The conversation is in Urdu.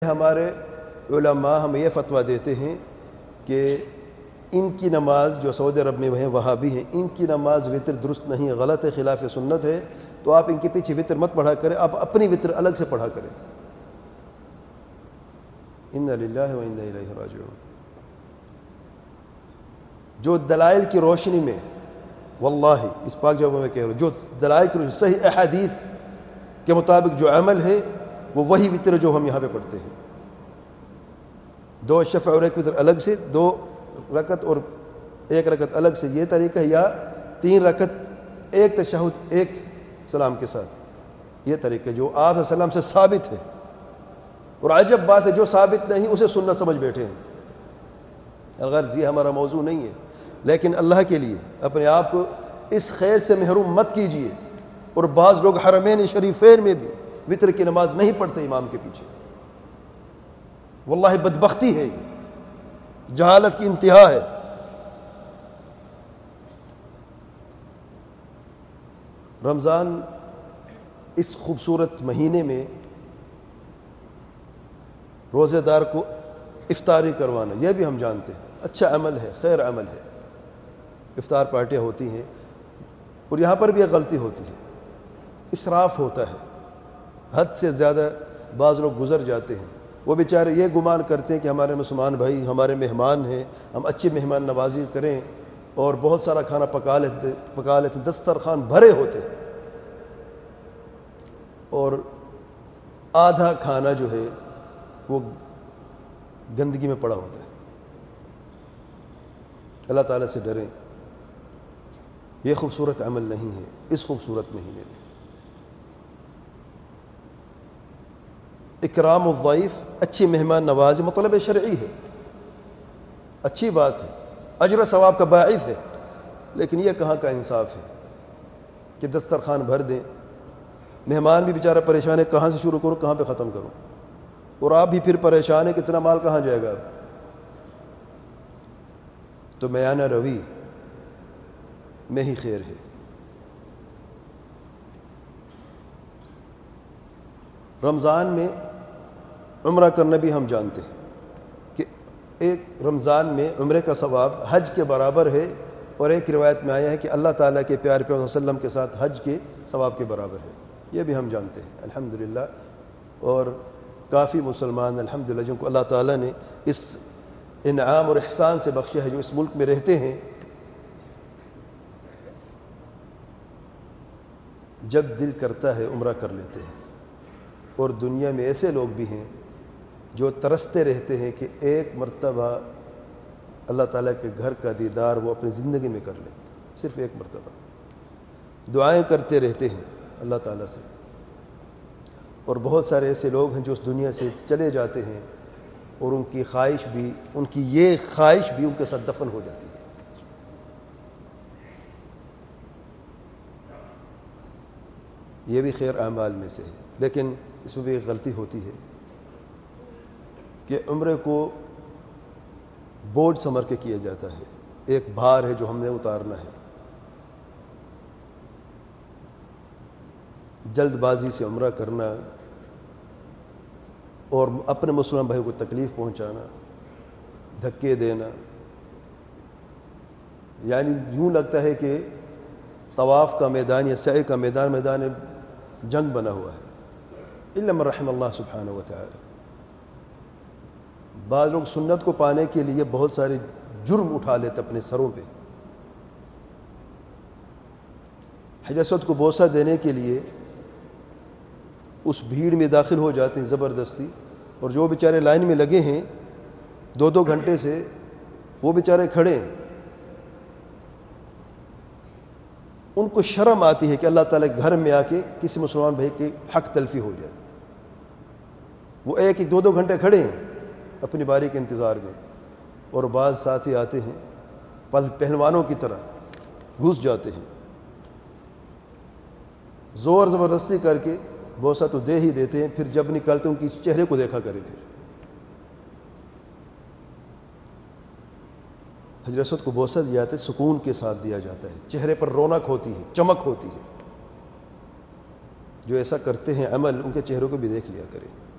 ہمارے علماء ہمیں یہ فتویٰ دیتے ہیں کہ ان کی نماز جو سعودی عرب میں ہیں وہابی ہیں، ان کی نماز وطر درست نہیں ہے، غلط ہے، خلاف سنت ہے، تو آپ ان کے پیچھے وطر مت پڑھا کریں، آپ اپنی وطر الگ سے پڑھا کریں۔ انا للہ و انا الیہ راجعون۔ جو دلائل کی روشنی میں، واللہ اس پاک جواب میں کہہ رہا ہوں، جو دلائل کی روشنی صحیح احادیث کے مطابق جو عمل ہے وہ وہی وطر جو ہم یہاں پہ پڑھتے ہیں، 2 شفع اور 1 وطر الگ سے، 2 رکعت اور 1 رکعت الگ سے، یہ طریقہ ہے، یا 3 رکعت 1 تشہد 1 سلام کے ساتھ، یہ طریقہ جو آپ صلی اللہ علیہ وسلم سے ثابت ہے۔ اور عجب بات ہے جو ثابت نہیں اسے سنت سمجھ بیٹھے ہیں۔ الغرض یہ ہمارا موضوع نہیں ہے، لیکن اللہ کے لیے اپنے آپ کو اس خیر سے محروم مت کیجیے۔ اور بعض لوگ حرمین شریفین میں بھی وطر کی نماز نہیں پڑھتے امام کے پیچھے، واللہ بدبختی ہے، یہ جہالت کی انتہا ہے۔ رمضان اس خوبصورت مہینے میں روزے دار کو افطاری کروانا، یہ بھی ہم جانتے ہیں اچھا عمل ہے، خیر عمل ہے، افطار پارٹیاں ہوتی ہیں، اور یہاں پر بھی ایک غلطی ہوتی ہے، اسراف ہوتا ہے، حد سے زیادہ بعض لوگ گزر جاتے ہیں۔ وہ بیچارے یہ گمان کرتے ہیں کہ ہمارے مسلمان بھائی ہمارے مہمان ہیں، ہم اچھی مہمان نوازی کریں، اور بہت سارا کھانا پکا لیتے، دسترخوان بھرے ہوتے ہیں، اور آدھا کھانا جو ہے وہ گندگی میں پڑا ہوتا ہے۔ اللہ تعالیٰ سے ڈریں، یہ خوبصورت عمل نہیں ہے اس خوبصورت مہینے میں۔ اکرام الضیف، اچھی مہمان نوازی مطلب شرعی ہے، اچھی بات ہے، اجر و ثواب کا باعث ہے، لیکن یہ کہاں کا انصاف ہے کہ دسترخوان بھر دیں، مہمان بھی بیچارہ پریشان ہے، کہاں سے شروع کروں کہاں پہ ختم کروں، اور آپ بھی پھر پریشان ہے کتنا مال کہاں جائے گا۔ تو میانہ روی میں ہی خیر ہے۔ رمضان میں عمرہ کرنا بھی ہم جانتے ہیں کہ ایک رمضان میں عمرے کا ثواب حج کے برابر ہے، اور ایک روایت میں آیا ہے کہ اللہ تعالیٰ کے پیارے پیغمبر صلی اللہ علیہ وسلم کے ساتھ حج کے ثواب کے برابر ہے، یہ بھی ہم جانتے ہیں الحمدللہ۔ اور کافی مسلمان الحمدللہ جن کو اللہ تعالیٰ نے اس انعام اور احسان سے بخشا ہے، جو اس ملک میں رہتے ہیں، جب دل کرتا ہے عمرہ کر لیتے ہیں۔ اور دنیا میں ایسے لوگ بھی ہیں جو ترستے رہتے ہیں کہ ایک مرتبہ اللہ تعالیٰ کے گھر کا دیدار وہ اپنی زندگی میں کر لیں، صرف ایک مرتبہ، دعائیں کرتے رہتے ہیں اللہ تعالیٰ سے۔ اور بہت سارے ایسے لوگ ہیں جو اس دنیا سے چلے جاتے ہیں، اور ان کی خواہش بھی، ان کی یہ خواہش بھی ان کے ساتھ دفن ہو جاتی ہے۔ یہ بھی خیر اعمال میں سے ہے، لیکن اس میں بھی ایک غلطی ہوتی ہے کہ عمرے کو بوجھ سمجھ کے کیا جاتا ہے، ایک بھار ہے جو ہم نے اتارنا ہے، جلد بازی سے عمرہ کرنا اور اپنے مسلمان بھائی کو تکلیف پہنچانا، دھکے دینا، یعنی یوں لگتا ہے کہ طواف کا میدان یا سعی کا میدان جنگ بنا ہوا ہے، الا من رحم اللہ سبحانہ وتعالی۔ بعض لوگ سنت کو پانے کے لیے بہت سارے جرم اٹھا لیتے اپنے سروں پہ۔ حجر اسود کو بوسہ دینے کے لیے اس بھیڑ میں داخل ہو جاتے ہیں زبردستی، اور جو بیچارے لائن میں لگے ہیں 2 گھنٹے سے، وہ بیچارے کھڑے ہیں، ان کو شرم آتی ہے کہ اللہ تعالیٰ کے گھر میں آ کے کسی مسلمان بھائی کی حق تلفی ہو جائے۔ وہ 1-2 گھنٹے کھڑے ہیں اپنی باری کے انتظار میں، اور بعض ساتھی آتے ہیں پہلوانوں کی طرح گھس جاتے ہیں، زور زبردستی کر کے بوسہ تو دے ہی دیتے ہیں، پھر جب نکلتے ان کی چہرے کو دیکھا کرے پھر۔ حجر اسود کو بوسہ دیا جاتا ہے، سکون کے ساتھ دیا جاتا ہے، چہرے پر رونق ہوتی ہے، چمک ہوتی ہے۔ جو ایسا کرتے ہیں عمل، ان کے چہروں کو بھی دیکھ لیا کریں۔